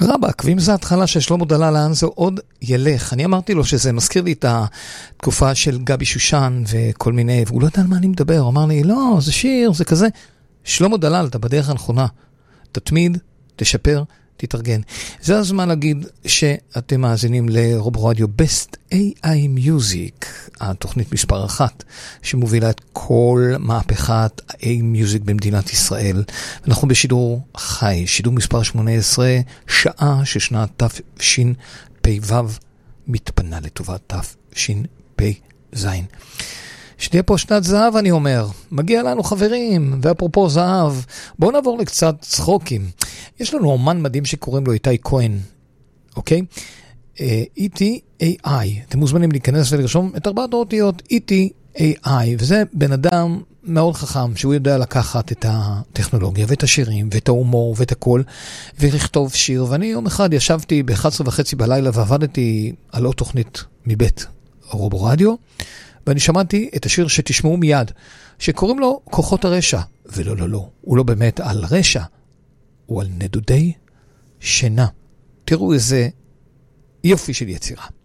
רבק, ואם זה ההתחלה של שלמה דלל, לאן זה עוד ילך? אני אמרתי לו שזה מזכיר לי את התקופה של גבי שושן וכל מיני, והוא לא יודע על מה אני מדבר, הוא אמר לי, לא, זה שיר, זה כזה. שלמה דלל, אתה בדרך הנכונה, תתמיד, תשפר, תתארגן. זה הזמן להגיד שאתם מאזינים לרוב רדיו Best AI Music, התוכנית מספר 1, שמובילה את כל מהפכת ה-AI Music במדינת ישראל. אנחנו בשידור חי, שידור מספר 18, שעה ששנת תשפ"ו מתפנה לטובת תשפ"ז. שתהיה פה שנת זהב, אני אומר. מגיע לנו חברים, ואפרופו זהב, בואו נעבור לקצת צחוקים. יש לנו אומן מדהים שקוראים לו איתי כהן, אוקיי? ETAI, אתם מוזמנים להיכנס ולרשום את 4 האותיות ETAI, וזה בן אדם מאוד חכם, שהוא יודע לקחת את הטכנולוגיה ואת השירים ואת ההומור ואת הכל, ולכתוב שיר. ואני יום אחד ישבתי ב-11:30 בלילה ועבדתי על עוד תוכנית מבית רוב רדיו, ואני שמעתי את השיר שתשמעו מיד, שקוראים לו כוחות הרשע. ולא, לא, לא, הוא לא באמת על רשע, הוא על נדודי שינה. תראו איזה יופי של יצירה.